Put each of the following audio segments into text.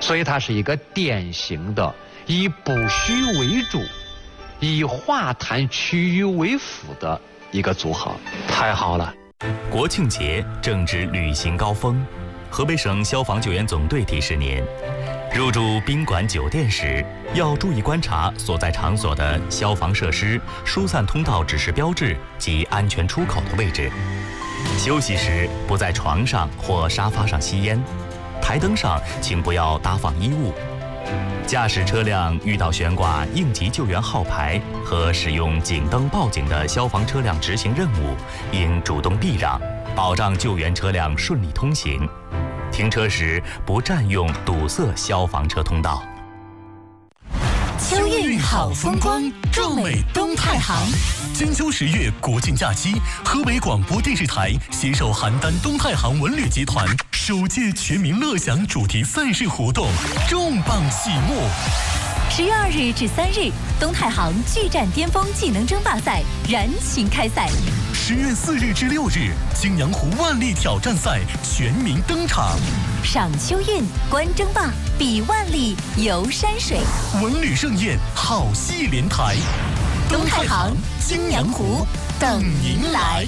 所以它是一个典型的以补虚为主、以化痰祛瘀为辅的一个组合。太好了！ 国庆节正值旅行高峰，河北省消防救援总队提示您，入住宾馆酒店时要注意观察所在场所的消防设施、疏散通道指示标志及安全出口的位置。休息时不在床上或沙发上吸烟，台灯上请不要搭放衣物。驾驶车辆遇到悬挂应急救援号牌和使用警灯报警的消防车辆执行任务，应主动避让，保障救援车辆顺利通行。停车时不占用堵塞消防车通道。 秋韵好风光，壮美东太行。 金秋10月国庆假期，河北广播电视台携手邯郸东太行文旅集团首届全民乐享主题赛事活动重磅启幕。 10月2日至3日，东太行巨战巅峰技能争霸赛燃情开赛。 10月4日至6日，青阳湖万历挑战赛全民登场。 赏秋韵，观争霸，比万历，游山水， 文旅盛宴，好戏连台。 东太行、青阳湖等您来。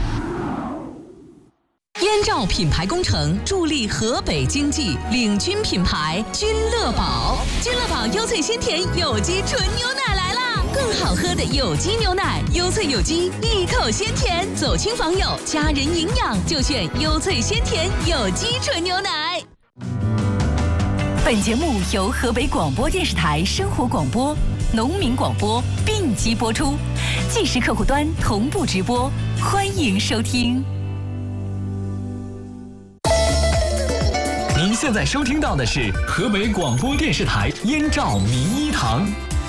燕赵品牌工程助力河北经济，领军品牌君乐宝。君乐宝优萃鲜甜有机纯牛奶来啦！更好喝的有机牛奶，优萃有机，一口鲜甜。走亲访友，家人营养就选优萃鲜甜有机纯牛奶。 本节目由河北广播电视台生活广播、农民广播并机播出，即时客户端同步直播，欢迎收听。 您现在收听到的是河北广播电视台燕赵名医堂。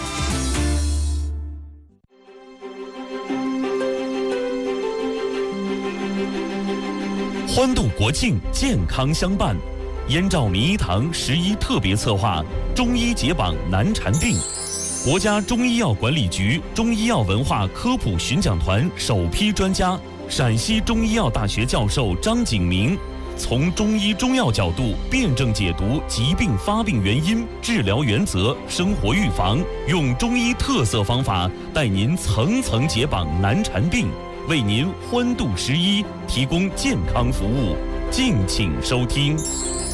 欢度国庆，健康相伴。燕赵名医堂11特别策划中医解绑难缠病，国家中医药管理局中医药文化科普巡讲团首批专家，陕西中医药大学教授张景明，从中医中药角度辩证解读疾病发病原因、治疗原则、生活预防，用中医特色方法带您层层解绑难缠病，为您欢度11提供健康服务。敬请收听。